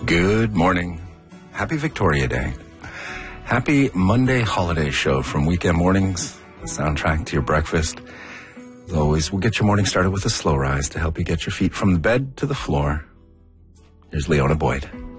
Good morning. Happy Victoria Day. Happy Monday holiday show from Weekend Mornings, the soundtrack to your breakfast. As always, we'll get your morning started with a slow rise to help you get your feet from the bed to the floor. Here's Leona Boyd.